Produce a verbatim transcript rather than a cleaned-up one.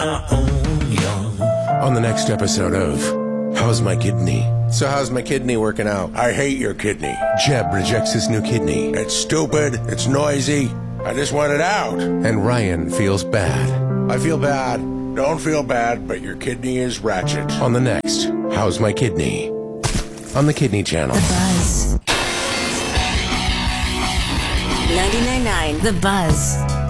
I own you. On the next episode of How's My Kidney? So how's my kidney working out? I hate your kidney. Jeb rejects his new kidney. It's stupid. It's noisy. I just want it out. And Ryan feels bad. I feel bad. Don't feel bad, but your kidney is ratchet. On the next How's My Kidney? On the Kidney Channel. The Buzz. ninety-nine point nine The Buzz.